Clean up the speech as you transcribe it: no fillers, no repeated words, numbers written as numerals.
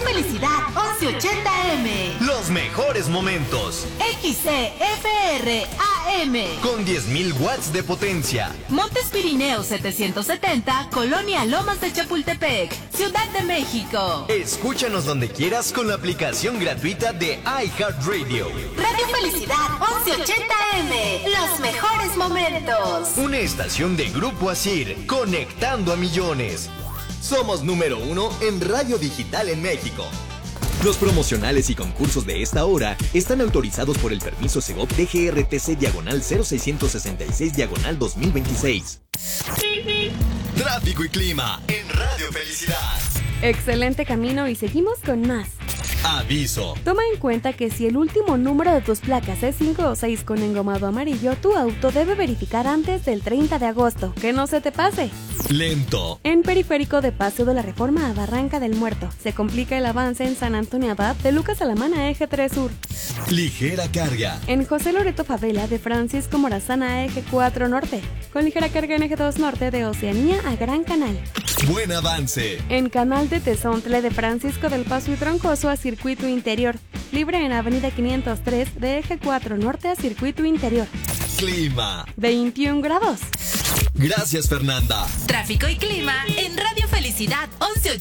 Felicidad 1180M. Los mejores momentos. XCFR AM. Con 10.000 watts de potencia. Montes Pirineos 770, Colonia Lomas de Chapultepec, Ciudad de México. Escúchanos donde quieras con la aplicación gratuita de iHeartRadio. Radio Felicidad 1180M. Los mejores momentos. Una estación de Grupo Asir, conectando a millones. Somos número 1 en radio digital en México. Los promocionales y concursos de esta hora están autorizados por el permiso Segov DGRTC/0666/2026. Tráfico y clima en Radio Felicidad. Excelente camino y seguimos con más. Aviso. Toma en cuenta que si el último número de tus placas es 5 o 6 con engomado amarillo, tu auto debe verificar antes del 30 de agosto. Que no se te pase. Lento. En periférico de Paseo de la Reforma a Barranca del Muerto. Se complica el avance en San Antonio Abad de Lucas Alamana Eje 3 Sur. Ligera carga. En José Loreto Favela de Francisco Morazán a Eje 4 Norte. Con ligera carga en Eje 2 Norte de Oceanía a Gran Canal. Buen avance. En Canal de Tezontle de Francisco del Paso y Troncoso a Circuito Interior. Libre en Avenida 503 de Eje 4 Norte a Circuito Interior. Clima. 21 grados. Gracias, Fernanda. Tráfico y clima en Radio Felicidad 1180.